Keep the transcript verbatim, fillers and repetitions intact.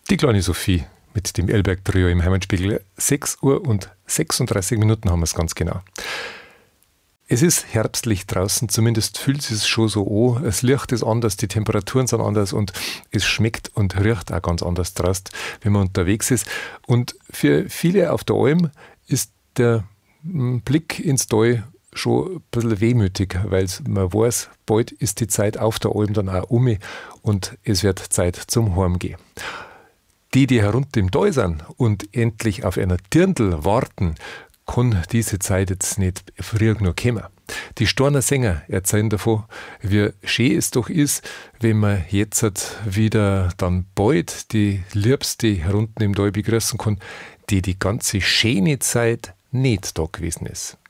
Die kleine Sophie mit dem Elberg-Trio im Heimatspiegel. sechs Uhr und sechsunddreißig Minuten haben wir es ganz genau. Es ist herbstlich draußen, zumindest fühlt es schon so an. Das Licht ist anders, die Temperaturen sind anders und es schmeckt und riecht auch ganz anders draußen, wenn man unterwegs ist. Und für viele auf der Alm ist der Blick ins Tal schon ein bisschen wehmütig, weil man weiß, bald ist die Zeit auf der Alm dann auch um und es wird Zeit zum Heimgehen. Die, die herunter im Tal sind und endlich auf einer Dirndl warten, kann diese Zeit jetzt nicht früher genug kommen. Die Storner Sänger erzählen davon, wie schön es doch ist, wenn man jetzt wieder dann bald die Liebste herunten im Tal begrüßen kann, die die ganze schöne Zeit nicht da gewesen ist.